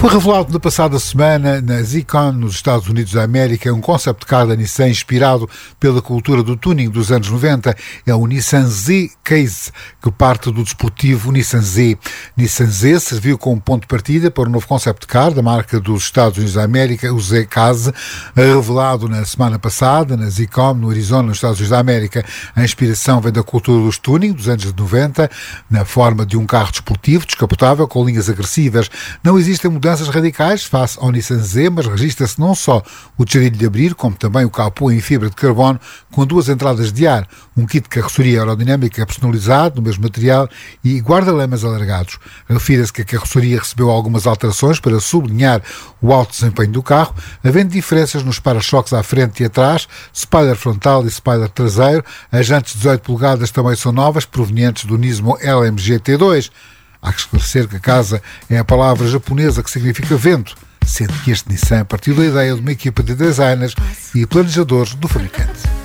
Foi revelado na passada semana na Z-Con, nos Estados Unidos da América, um concept car da Nissan inspirado pela cultura do tuning dos anos 90. É o Nissan Z Case, que parte do desportivo Nissan Z. Nissan Z serviu como ponto de partida para o novo concept car da marca dos Estados Unidos da América, o Z Case, revelado na semana passada na Z-Con, no Arizona, nos Estados Unidos da América. A inspiração vem da cultura dos tuning dos anos 90, na forma de um carro desportivo, descapotável, com linhas agressivas. Não existem mudanças radicais face ao Nissan Z, mas registra-se não só o tejadilho de abrir, como também o capô em fibra de carbono com duas entradas de ar, um kit de carroceria aerodinâmica personalizado no mesmo material e guarda-lamas alargados. Refira-se que a carroceria recebeu algumas alterações para sublinhar o alto desempenho do carro, havendo diferenças nos para-choques à frente e atrás, spoiler frontal e spoiler traseiro. As jantes 18 polegadas também são novas, provenientes do Nismo LMG T2. Há que esclarecer que a casa é a palavra japonesa que significa vento, sendo que este Nissan partiu da ideia de uma equipa de designers e planejadores do fabricante.